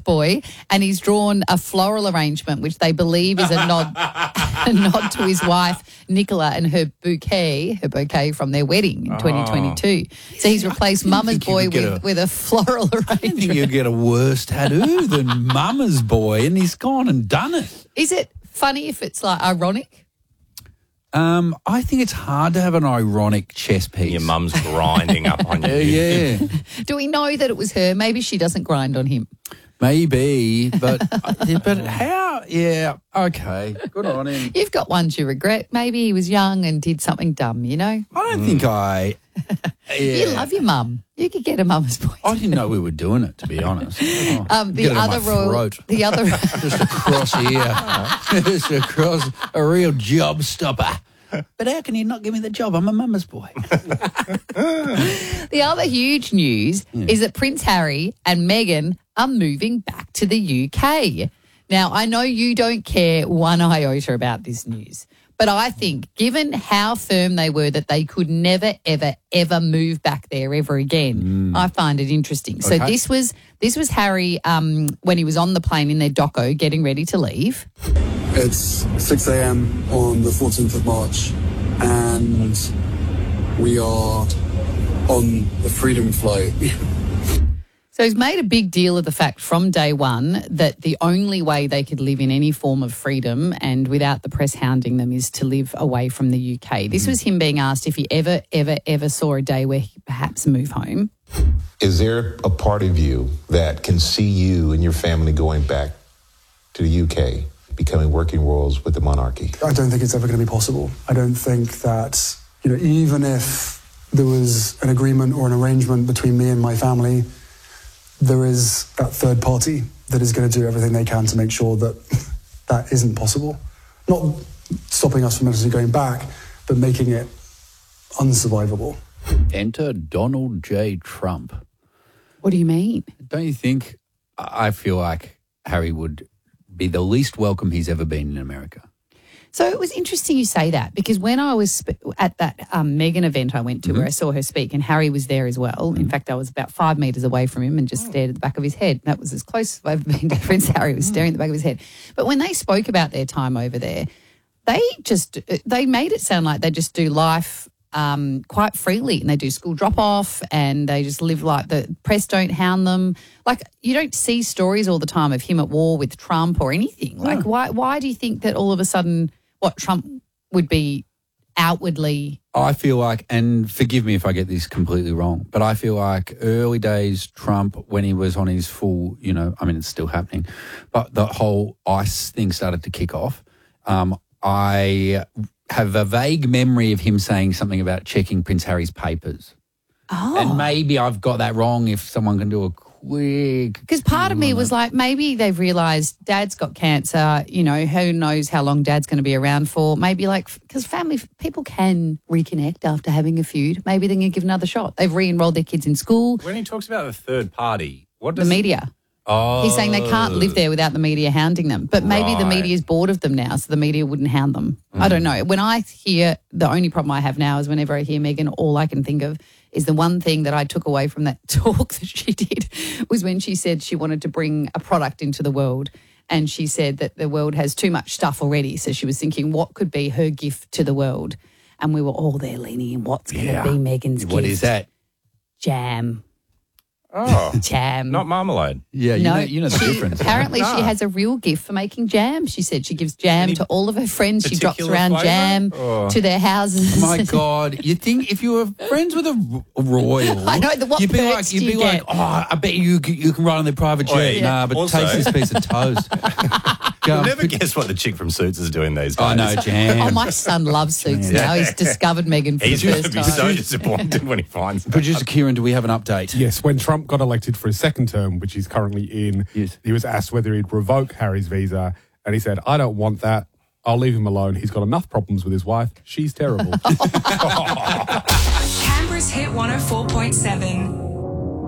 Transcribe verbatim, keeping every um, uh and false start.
boy, and he's drawn a floral arrangement, which they believe is a nod, a nod to his wife, Nicola, and her bouquet, her bouquet from their wedding in twenty twenty-two. So he's replaced Mama's boy with, a, with a floral arrangement. I think you get a worse tattoo than Mama's boy, and he's gone and done it. Is it funny if it's like ironic? Um, I think it's hard to have an ironic chess piece. Your mum's grinding up on you. Yeah, yeah. Do we know that it was her? Maybe she doesn't grind on him. Maybe, but but how? Yeah, okay, good on him. You've got ones you regret. Maybe he was young and did something dumb, you know? I don't mm. think I... Yeah. You love your mum. You could get a mama's boy. I didn't know we were doing it, to be honest. Oh, um, the other royal, the other, just across here, just across a real job stopper. But how can you not give me the job? I'm a mama's boy. The other huge news yeah. is that Prince Harry and Meghan are moving back to the U K. Now, I know you don't care one iota about this news, but I think given how firm they were that they could never, ever, ever move back there ever again, mm. I find it interesting. Okay. So this was this was Harry um, when he was on the plane in their doco getting ready to leave. It's six a.m. on the fourteenth of March, and we are on the Freedom flight. So he's made a big deal of the fact from day one that the only way they could live in any form of freedom and without the press hounding them is to live away from the U K. This was him being asked if he ever, ever, ever saw a day where he could perhaps move home. Is there a part of you that can see you and your family going back to the U K, becoming working royals with the monarchy? I don't think it's ever going to be possible. I don't think that, you know, even if there was an agreement or an arrangement between me and my family, there is that third party that is going to do everything they can to make sure that that isn't possible. Not stopping us from necessarily going back, but making it unsurvivable. Enter Donald J. Trump. What do you mean? Don't you think, I feel like Harry would be the least welcome he's ever been in America? So it was interesting you say that, because when I was sp- at that um, Meghan event I went to mm-hmm. where I saw her speak, and Harry was there as well. Mm-hmm. In fact, I was about five metres away from him and just stared at the back of his head. That was as close as I've ever been to Prince Harry, was staring at the back of his head. But when they spoke about their time over there, they just, they made it sound like they just do life um, quite freely, and they do school drop-off and they just live like the press don't hound them. Like, you don't see stories all the time of him at war with Trump or anything. Like, yeah. why, why do you think that all of a sudden... what Trump would be outwardly... I feel like, and forgive me if I get this completely wrong, but I feel like early days Trump, when he was on his full, you know, I mean, it's still happening, but the whole ICE thing started to kick off. Um, I have a vague memory of him saying something about checking Prince Harry's papers. Oh. And maybe I've got that wrong if someone can do a quick... Because part of me was like, maybe they've realised Dad's got cancer, you know, who knows how long Dad's going to be around for. Maybe like, because family, people can reconnect after having a feud. Maybe they can give another shot. They've re-enrolled their kids in school. When he talks about the third party, what does... The media. Oh. He's saying they can't live there without the media hounding them. But maybe right. the media is bored of them now, so the media wouldn't hound them. Mm. I don't know. When I hear, the only problem I have now is whenever I hear Meghan, all I can think of is the one thing that I took away from that talk that she did was when she said she wanted to bring a product into the world, and she said that the world has too much stuff already. So she was thinking, what could be her gift to the world? And we were all there leaning in, what's going to yeah. be Meghan's gift? What is that? Jam. Oh, jam. Not marmalade. Yeah, you no, know, you know the she, difference. Apparently no. she has a real gift for making jam. She said she gives jam to all of her friends. She drops around flavour? jam oh. to their houses. Oh my God. You think if you were friends with a royal, I know, the, what you'd be perks like, you'd do be you like, get? oh, I bet you you can ride on their private jet. Oh, yeah. Nah, but Also- taste this piece of toast. You'll never guess what the chick from Suits is doing these days. I know, jam. Oh, my son loves Suits now. He's discovered Meghan for He's the going to first be time. so disappointed when he finds that. Producer Kieran, do we have an update? Yes, when Trump got elected for his second term, which he's currently in, Yes. he was asked whether he'd revoke Harry's visa, and he said, I don't want that. I'll leave him alone. He's got enough problems with his wife. She's terrible. Canberra's Hit one oh four point seven.